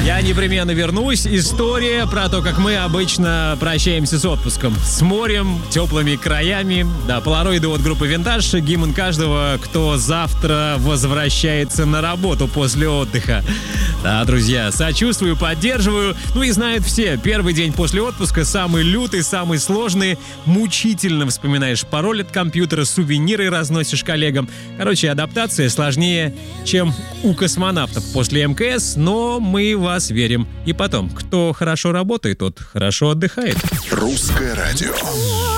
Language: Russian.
Я непременно вернусь. История про то, как мы обычно прощаемся с отпуском. С морем, теплыми краями. Да, полароиды от группы «Винтаж». Гимн каждого, кто завтра возвращается на работу после отдыха. Да, друзья, сочувствую, поддерживаю. Ну и знают все, первый день после отпуска самый лютый, самый сложный. Мучительно вспоминаешь пароль от компьютера, сувениры разносишь коллегам. Короче, адаптация сложнее, чем у космонавтов после МКС, но мы в вас верим. И потом, кто хорошо работает, тот хорошо отдыхает. Русское радио.